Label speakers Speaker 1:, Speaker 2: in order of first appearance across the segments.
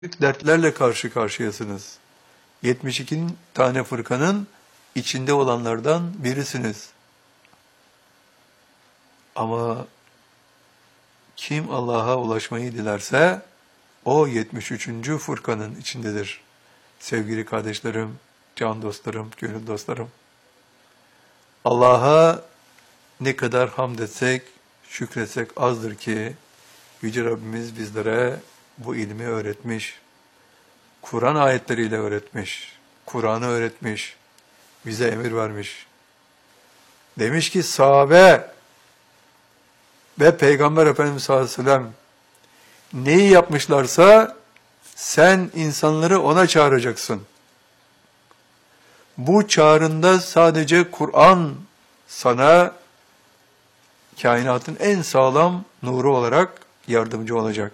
Speaker 1: büyük dertlerle karşı karşıyasınız. 72 tane fırkanın içinde olanlardan birisiniz. Ama kim Allah'a ulaşmayı dilerse o 73. fırkanın içindedir. Sevgili kardeşlerim, can dostlarım, gönül dostlarım. Allah'a ne kadar hamd etsek, şükretsek azdır ki Yüce Rabbimiz bizlere bu ilmi öğretmiş. Kur'an ayetleriyle öğretmiş. Kur'an'ı öğretmiş. Bize emir vermiş. Demiş ki sahabe ve Peygamber Efendimiz sallallahu aleyhi ve sellem neyi yapmışlarsa sen insanları ona çağıracaksın. Bu çağrında sadece Kur'an sana kainatın en sağlam nuru olarak yardımcı olacak.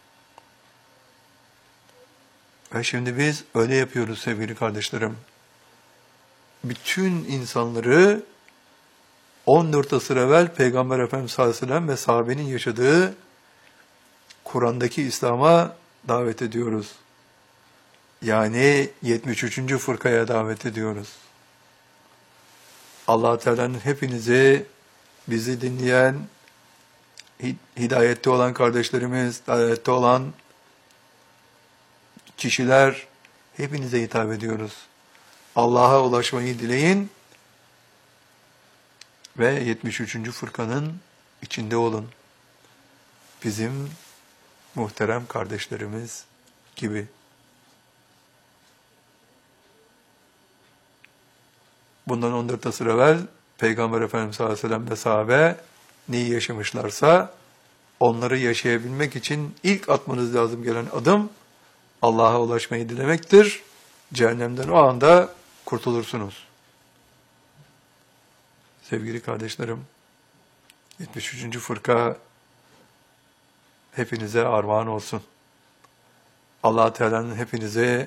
Speaker 1: Ve şimdi biz öyle yapıyoruz sevgili kardeşlerim. Bütün insanları 14 asır evvel Peygamber Efendimiz sallallahu aleyhi ve sellem ve sahabenin yaşadığı Kur'an'daki İslam'a davet ediyoruz. Yani 73. fırkaya davet ediyoruz. Allah Teala'nın hepinizi, bizi dinleyen, hidayette olan kardeşlerimiz, dalalette olan kişiler, hepinize hitap ediyoruz. Allah'a ulaşmayı dileyin ve 73. fırkanın içinde olun. Bizim muhterem kardeşlerimiz gibi. Bundan 14 asır evvel Peygamber Efendimiz sallallahu aleyhi ve sellem ve sahabe neyi yaşamışlarsa onları yaşayabilmek için ilk atmanız lazım gelen adım Allah'a ulaşmayı dilemektir. Cehennemden o anda kurtulursunuz. Sevgili kardeşlerim, 73. fırka hepinize armağan olsun. Allah Teala'nın hepinize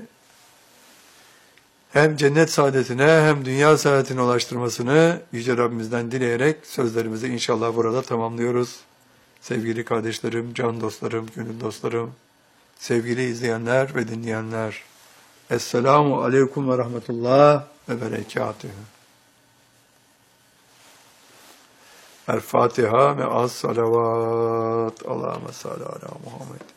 Speaker 1: hem cennet saadetine hem dünya saadetine ulaştırmasını Yüce Rabbimizden dileyerek sözlerimizi inşallah burada tamamlıyoruz. Sevgili kardeşlerim, can dostlarım, gönül dostlarım, sevgili izleyenler ve dinleyenler, Esselamu Aleyküm ve Rahmetullah ve Berekatühü. El Fatiha ve az salavat. Allahümme salli ala Muhammed.